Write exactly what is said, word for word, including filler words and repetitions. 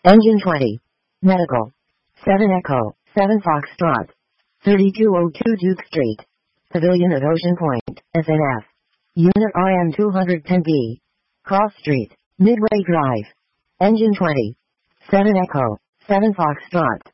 Engine twenty. Medical. seven Echo, seven Foxtrot. thirty-two oh two Duke Street. Pavilion at Ocean Point, S N F. Unit R M two ten B. Cross Street, Midway Drive. Engine twenty. seven Echo, seven Foxtrot.